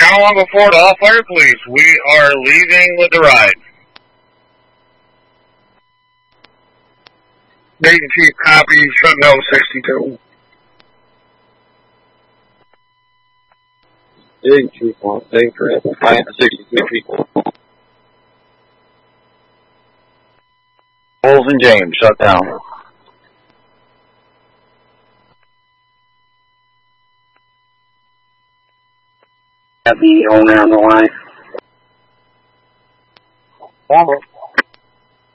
Now on before all fire police. We are leaving with the ride. Navy Chief copies Sentinel 62. Navy Chief wants dangerous. I have 62 people. Bulls and James, shut down. Got the owner on the line. Almost.